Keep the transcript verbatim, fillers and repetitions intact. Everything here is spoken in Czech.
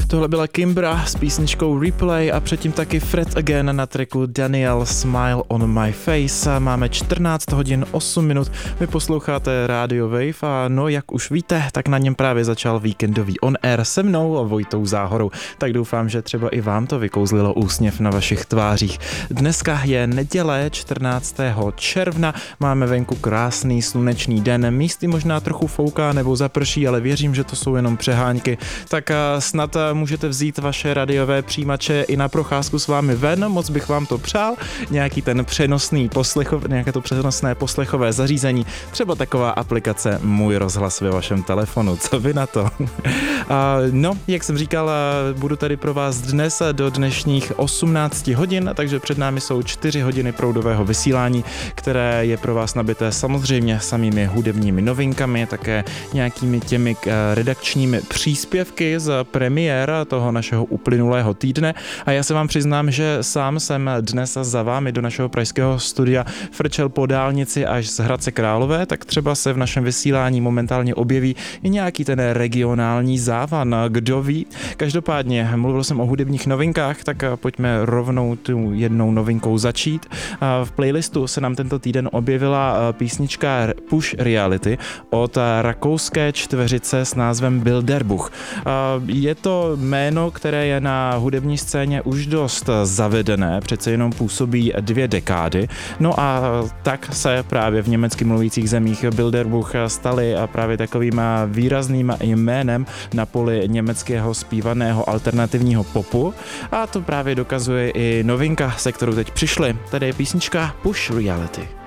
Tohle byla Kimbra s písničkou Replay a předtím taky Fred Again na tracku Daniel Smile on my face. Máme čtrnáct hodin osm minut, vy posloucháte Radio Wave a no jak už víte, tak na něm právě začal víkendový on air se mnou a Vojtou Záhorou. Tak doufám, že třeba i vám to vykouzlilo úsměv na vašich tvářích. Dneska je neděle čtrnáctého června, máme venku krásný slunečný den, místy možná trochu fouká nebo zaprší, ale věřím, že to jsou jenom přehánky. Tak snad můžete vzít vaše radiové přijímače i na procházku s vámi ven, moc bych vám to přál, nějaký ten přenosný poslechov, nějaké to přenosné poslechové zařízení, třeba taková aplikace Můj rozhlas ve vašem telefonu, co vy na to? A no, jak jsem říkal, budu tady pro vás dnes do dnešních osmnáct hodin, takže před námi jsou čtyři hodiny proudového vysílání, které je pro vás nabité samozřejmě samými hudebními novinkami, také nějakými těmi redakčními příspěvky z premiér toho našeho uplynulého týdne a já se vám přiznám, že sám jsem dnes za vámi do našeho pražského studia frčel po dálnici až z Hradce Králové, tak třeba se v našem vysílání momentálně objeví i nějaký ten regionální závan, kdo ví. Každopádně mluvil jsem o hudebních novinkách, tak pojďme rovnou tu jednou novinkou začít. V playlistu se nám tento týden objevila písnička Push Reality od rakouské čtveřice s názvem Bilderbuch. Je to jméno, které je na hudební scéně už dost zavedené, přece jenom působí dvě dekády. No a tak se právě v německy mluvících zemích Bilderbuch stali právě takovým výrazným jménem na poli německého zpívaného alternativního popu. A to právě dokazuje i novinka, se kterou teď přišli. Tady je písnička Push Reality.